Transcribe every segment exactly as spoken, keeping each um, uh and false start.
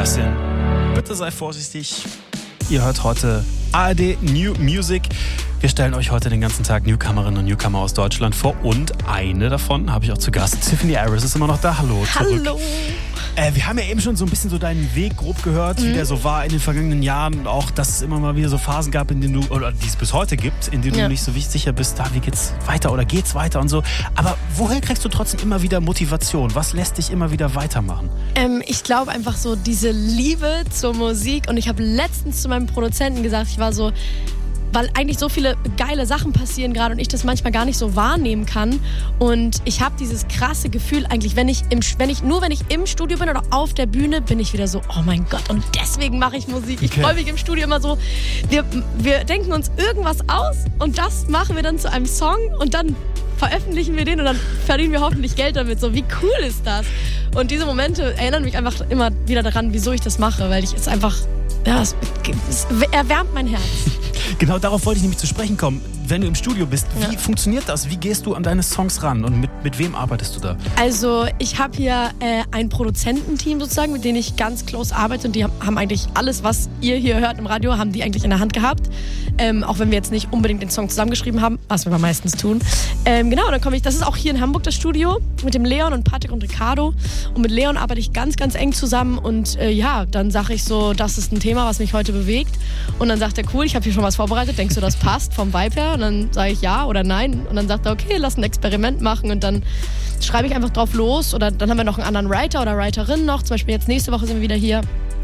Sebastian, bitte sei vorsichtig. Ihr hört heute A R D New Music. Wir stellen euch heute den ganzen Tag Newcomerinnen und Newcomer aus Deutschland vor. Und eine davon habe ich auch zu Gast. Tiffany Aris ist immer noch da. Hallo. Zurück. Hallo. Äh, wir haben ja eben schon so ein bisschen so deinen Weg grob gehört, mhm. wie der so war in den vergangenen Jahren. Und auch, dass es immer mal wieder so Phasen gab, in denen du, oder die es bis heute gibt, in denen ja. du nicht so sicher bist, da, wie geht's weiter oder geht's weiter und so. Aber woher kriegst du trotzdem immer wieder Motivation? Was lässt dich immer wieder weitermachen? Ähm, ich glaube einfach so diese Liebe zur Musik. Und ich habe letztens zu meinem Produzenten gesagt, ich war so, weil eigentlich so viele geile Sachen passieren gerade und ich das manchmal gar nicht so wahrnehmen kann. Und ich habe dieses krasse Gefühl eigentlich, wenn ich, im, wenn ich nur wenn ich im Studio bin oder auf der Bühne, bin ich wieder so, oh mein Gott, und deswegen mache ich Musik. Ich okay. freue mich im Studio immer so, wir, wir denken uns irgendwas aus und das machen wir dann zu einem Song und dann veröffentlichen wir den und dann verdienen wir hoffentlich Geld damit. So, wie cool ist das? Und diese Momente erinnern mich einfach immer wieder daran, wieso ich das mache, weil ich es einfach, ja, es, es erwärmt mein Herz. Genau darauf wollte ich nämlich zu sprechen kommen. Wenn du im Studio bist, wie ja. funktioniert das? Wie gehst du an deine Songs ran und mit, mit wem arbeitest du da? Also ich habe hier äh, ein Produzententeam sozusagen, mit denen ich ganz close arbeite und die haben, haben eigentlich alles, was ihr hier hört im Radio, haben die eigentlich in der Hand gehabt. Ähm, auch wenn wir jetzt nicht unbedingt den Song zusammengeschrieben haben, was wir aber meistens tun. Ähm, genau, dann komme ich, das ist auch hier in Hamburg das Studio, mit dem Leon und Patrick und Ricardo. Und mit Leon arbeite ich ganz, ganz eng zusammen und äh, ja, dann sage ich so, das ist ein Thema, was mich heute bewegt. Und dann sagt er, cool, ich habe hier schon was vorbereitet, denkst du, das passt vom Vibe her? Und dann sage ich ja oder nein. Und dann sagt er, okay, lass ein Experiment machen. Und dann schreibe ich einfach drauf los. Oder dann haben wir noch einen anderen Writer oder Writerin noch. Zum Beispiel jetzt nächste Woche sind wir wieder hier.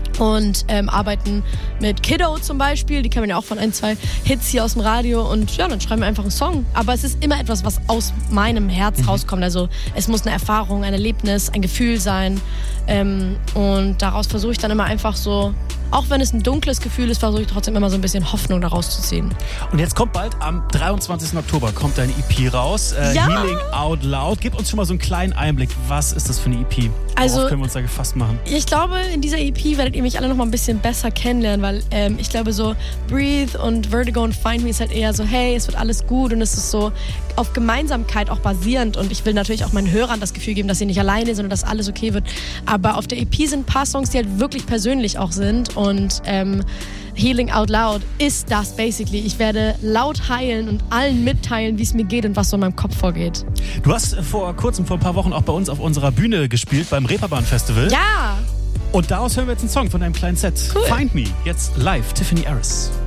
Und ähm, arbeiten mit Kiddo zum Beispiel. Die kennen wir ja auch von ein, zwei Hits hier aus dem Radio. Und ja, dann schreiben wir einfach einen Song. Aber es ist immer etwas, was aus meinem Herz mhm. rauskommt. Also es muss eine Erfahrung, ein Erlebnis, ein Gefühl sein. Ähm, und daraus versuche ich dann immer einfach so, auch wenn es ein dunkles Gefühl ist, versuche ich trotzdem immer so ein bisschen Hoffnung daraus zu ziehen. Und jetzt kommt bald, am dreiundzwanzigsten Oktober kommt deine E P raus. Äh, ja. Healing Out Loud. Gib uns schon mal so einen kleinen Einblick. Was ist das für eine E P? Also, worauf können wir uns da gefasst machen? Ich glaube, in dieser E P werdet ihr mich alle noch mal ein bisschen besser kennenlernen, weil ähm, ich glaube so Breathe und Vertigo und Find Me ist halt eher so, hey, es wird alles gut und es ist so auf Gemeinsamkeit auch basierend und ich will natürlich auch meinen Hörern das Gefühl geben, dass sie nicht alleine sind und dass alles okay wird. Aber auf der E P sind ein paar Songs, die halt wirklich persönlich auch sind und ähm, Healing Out Loud ist das basically. Ich werde laut heilen und allen mitteilen, wie es mir geht und was so in meinem Kopf vorgeht. Du hast vor kurzem, vor ein paar Wochen auch bei uns auf unserer Bühne gespielt, beim Reeperbahn Festival. Ja! Und daraus hören wir jetzt einen Song von deinem kleinen Set. Cool. Find Me, jetzt live, Tiffany Aris.